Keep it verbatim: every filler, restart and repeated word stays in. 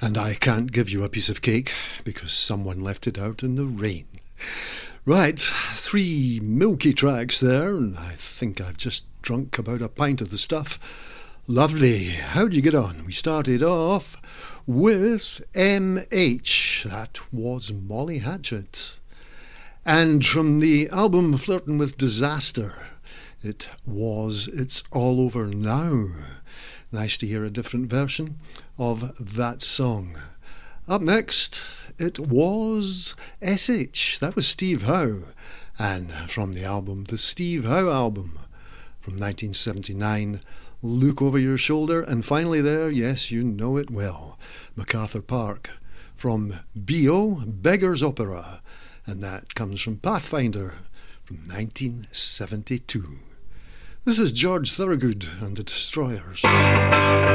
And I can't give you a piece of cake because someone left it out in the rain. Right, three milky tracks there, and I think I've just drunk about a pint of the stuff. Lovely. How'd you get on? We started off with M H. That was Molly Hatchet. And from the album Flirting with Disaster, it was It's All Over Now. Nice to hear a different version of that song. Up next, it was S H. That was Steve Howe. And from the album, the Steve Howe album from nineteen seventy-nine, Look Over Your Shoulder. And finally there, yes, you know it well, MacArthur Park from B O, Beggar's Opera. And that comes from Pathfinder from nineteen seventy-two. This is George Thorogood and the Destroyers.